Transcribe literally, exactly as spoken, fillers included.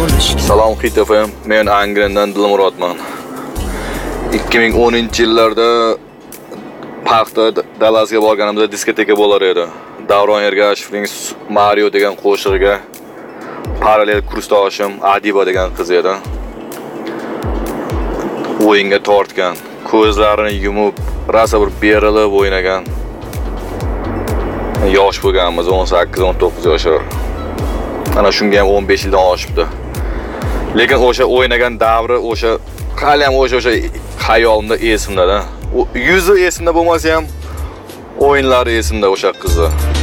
bo'lish. Salom Hit F M, men Angrendan Dilmurodman. ikki ming o'ninchi yillarda Paxta Dallasga borganimizda diskoteka bo'lar edi. Davron Ergashevning Mario degan qo'shig'iga parallel kursdoshim Adiba degan qiz edi. O'yinga tortgan, ko'zlarini yumib, rosa bir berilib o'ynagan. Yosh bo'lganmiz, o'n sakkiz o'n to'qqiz yoshlar. Ana shunga ham o'n besh yildan oshibdi. Lekin o'sha o'ynagan davri, o'sha hali ham o'sha o'sha xayolimda esimda-da. Yuzi esimda bo'lmasa ham o'yinlari esimda o'sha qizni.